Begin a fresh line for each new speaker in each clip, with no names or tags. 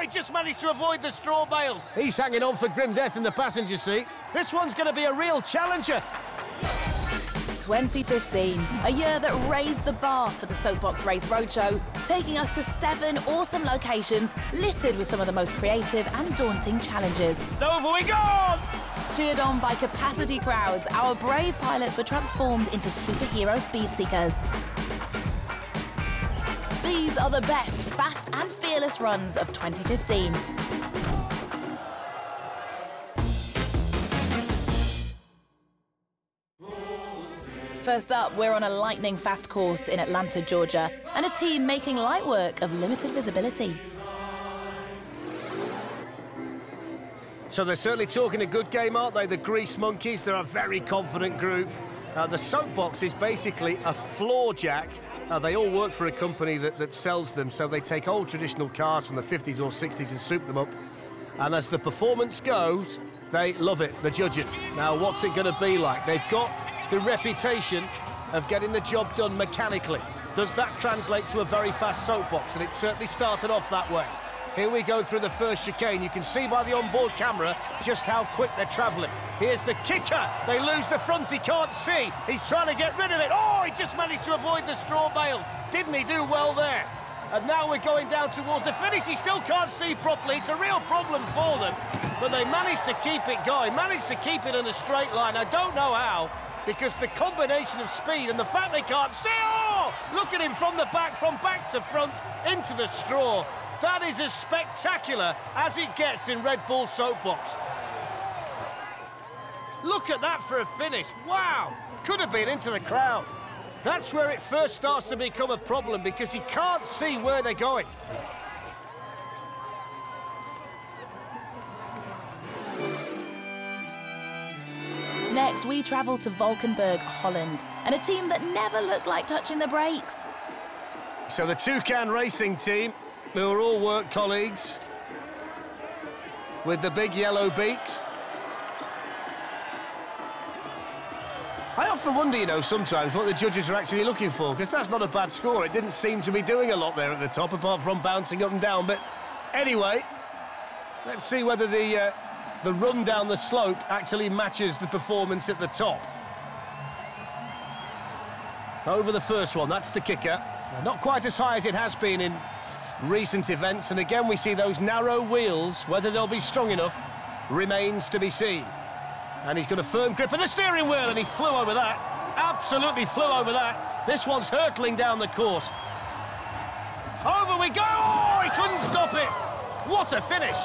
he just managed to avoid the straw bales.
He's hanging on for grim death in the passenger seat.
This one's going to be a real challenger.
2015, a year that raised the bar for the Soapbox Race Roadshow, taking us to 7 awesome locations littered with some of the most creative and daunting challenges.
Over we go!
Cheered on by capacity crowds, our brave pilots were transformed into superhero speed seekers. These are the best fast and fearless runs of 2015. First up, we're on a lightning-fast course in Atlanta, Georgia, and a team making light work of limited visibility.
So they're certainly talking a good game, aren't they? The Grease Monkeys, they're a very confident group. The Soapbox is basically a floor jack. They all work for a company that sells them, so they take old traditional cars from the 50s or 60s and soup them up. And as the performance goes, they love it, the judges. Now, what's it going to be like? They've got the reputation of getting the job done mechanically. Does that translate to a very fast Soapbox? And it certainly started off that way. Here we go through the first chicane. You can see by the onboard camera just how quick they're travelling. Here's the kicker. They lose the front. He can't see. He's trying to get rid of it. Oh, he just managed to avoid the straw bales. Didn't he do well there? And now we're going down towards the finish. He still can't see properly. It's a real problem for them. But they managed to keep it going, managed to keep it in a straight line. I don't know how, because the combination of speed and the fact they can't see. Oh, look at him from the back, from back to front, into the straw. That is as spectacular as it gets in Red Bull Soapbox. Look at that for a finish. Wow, could have been into the crowd. That's where it first starts to become a problem, because he can't see where they're going.
Next, we travel to Valkenburg, Holland, and a team that never looked like touching the brakes.
So the Toucan Racing team, who are all work colleagues, with the big yellow beaks. I often wonder, you know, sometimes what the judges are actually looking for, because that's not a bad score. It didn't seem to be doing a lot there at the top, apart from bouncing up and down. But anyway, let's see whether the run down the slope actually matches the performance at the top. Over the first one, that's the kicker. Not quite as high as it has been in recent events, and again we see those narrow wheels. Whether they'll be strong enough remains to be seen. And he's got a firm grip of the steering wheel, and he flew over that. Absolutely flew over that. This one's hurtling down the course. Over we go! Oh, he couldn't stop it! What a finish!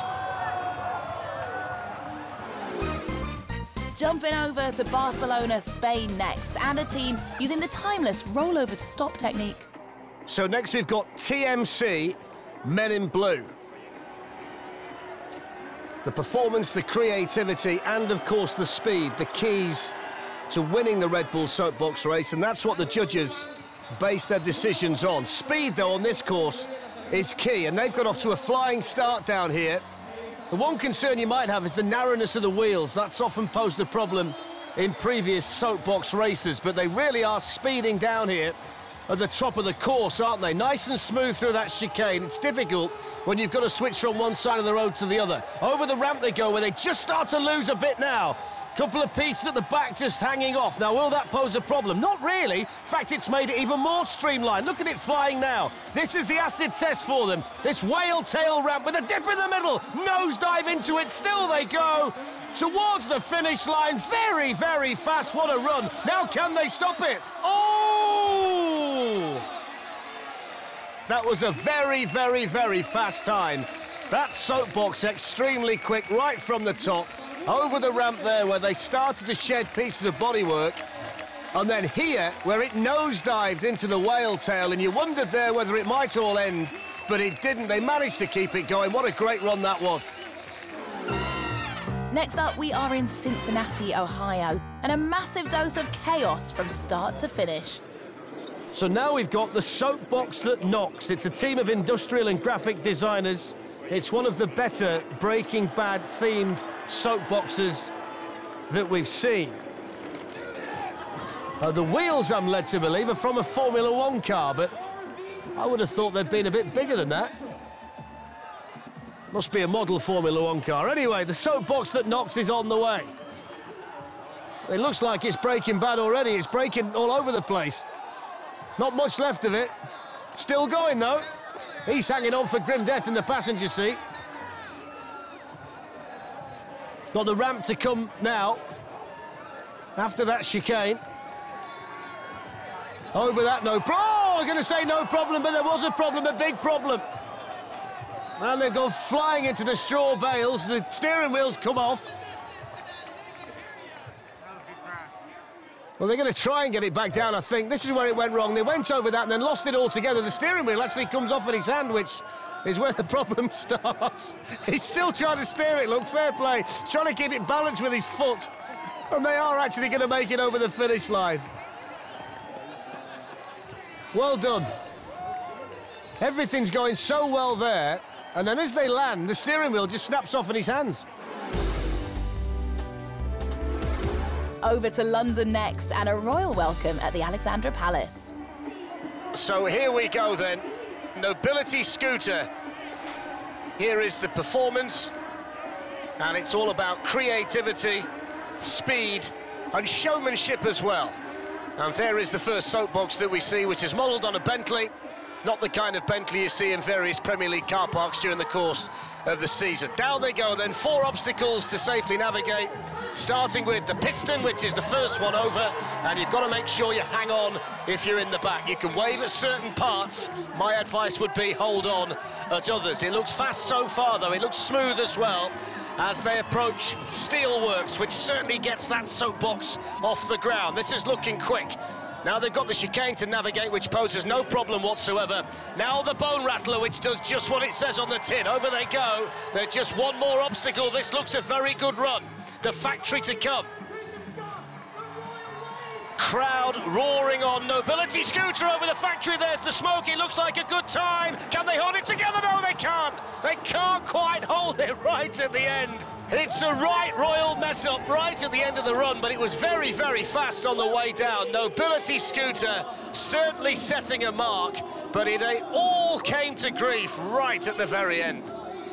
Jumping over to Barcelona, Spain next, and a team using the timeless rollover to stop technique.
So next we've got TMC, Men in Blue. The performance, the creativity, and of course the speed, the keys to winning the Red Bull Soapbox race, and that's what the judges base their decisions on. Speed, though, on this course is key, and they've got off to a flying start down here. The one concern you might have is the narrowness of the wheels. That's often posed a problem in previous Soapbox races, but they really are speeding down here at the top of the course, aren't they? Nice and smooth through that chicane. It's difficult when you've got to switch from one side of the road to the other. Over the ramp they go, where they just start to lose a bit now. Couple of pieces at the back just hanging off. Now, will that pose a problem? Not really. In fact, it's made it even more streamlined. Look at it flying now. This is the acid test for them. This whale tail ramp with a dip in the middle. Nosedive into it. Still they go towards the finish line. Very, very fast. What a run. Now, can they stop it? Oh! That was a very, very, very fast time. That Soapbox extremely quick right from the top. Over the ramp there where they started to shed pieces of bodywork. And then here where it nosedived into the whale tail, and you wondered there whether it might all end, but it didn't. They managed to keep it going. What a great run that was.
Next up, we are in Cincinnati, Ohio, and a massive dose of chaos from start to finish.
So now we've got the Soapbox that knocks. It's a team of industrial and graphic designers. It's one of the better Breaking Bad themed soapboxes that we've seen. The wheels, I'm led to believe, are from a Formula One car, but I would have thought they'd been a bit bigger than that. Must be a model Formula One car. Anyway, the soapbox that knocks is on the way. It looks like it's Breaking Bad already. It's breaking all over the place. Not much left of it. Still going, though. He's hanging on for grim death in the passenger seat. Got the ramp to come now. After that chicane. Over that, no problem. Oh, I'm going to say no problem, but there was a problem, a big problem. And they've gone flying into the straw bales. The steering wheels come off. Well, they're going to try and get it back down, I think. This is where it went wrong. They went over that and then lost it altogether. The steering wheel actually comes off in his hand, which is where the problem starts. He's still trying to steer it, look, fair play. He's trying to keep it balanced with his foot. And they are actually going to make it over the finish line. Well done. Everything's going so well there. And then as they land, the steering wheel just snaps off in his hands.
Over to London next and a royal welcome at the Alexandra Palace.
So here we go then. Nobility Scooter. Here is the performance. And it's all about creativity, speed and showmanship as well. And there is the first soapbox that we see, which is modelled on a Bentley. Not the kind of Bentley you see in various Premier League car parks during the course of the season. Down they go then, 4 obstacles to safely navigate, starting with the piston, which is the first one over, and you've got to make sure you hang on if you're in the back. You can wave at certain parts. My advice would be hold on at others. It looks fast so far, though. It looks smooth as well as they approach Steelworks, which certainly gets that soapbox off the ground. This is looking quick. Now they've got the chicane to navigate, which poses no problem whatsoever. Now the Bone Rattler, which does just what it says on the tin. Over they go. There's just one more obstacle. This looks a very good run. The factory to come. Crowd roaring on. Nobility Scooter over the factory. There's the smoke. It looks like a good time. Can they hold it together? No, they can't. They can't quite hold it right at the end. It's a right royal mess-up right at the end of the run, but it was very, very fast on the way down. Nobility Scooter certainly setting a mark, but it all came to grief right at the very end.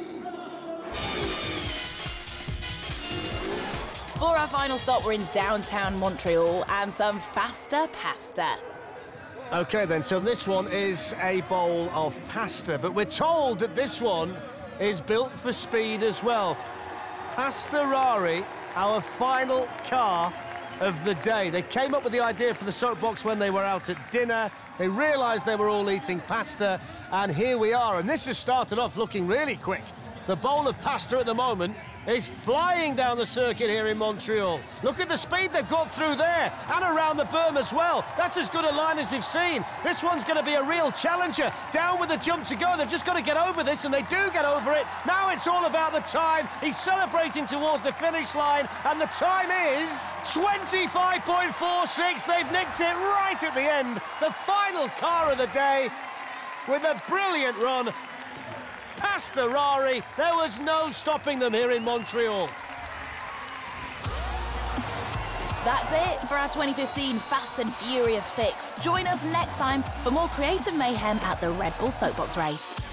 For our final stop, we're in downtown Montreal and some faster pasta.
OK, then, so this one is a bowl of pasta, but we're told that this one is built for speed as well. Pastorari, our final car of the day. They came up with the idea for the soapbox when they were out at dinner. They realised they were all eating pasta, and here we are. And this has started off looking really quick. The bowl of pasta at the moment is flying down the circuit here in Montreal. Look at the speed they've got through there and around the berm as well. That's as good a line as we've seen. This one's going to be a real challenger. Down with the jump to go. They've just got to get over this, and they do get over it. Now it's all about the time. He's celebrating towards the finish line, and the time is 25.46. They've nicked it right at the end. The final car of the day with a brilliant run. Pastorari, there was no stopping them here in Montreal.
That's it for our 2015 Fast and Furious fix. Join us next time for more creative mayhem at the Red Bull Soapbox Race.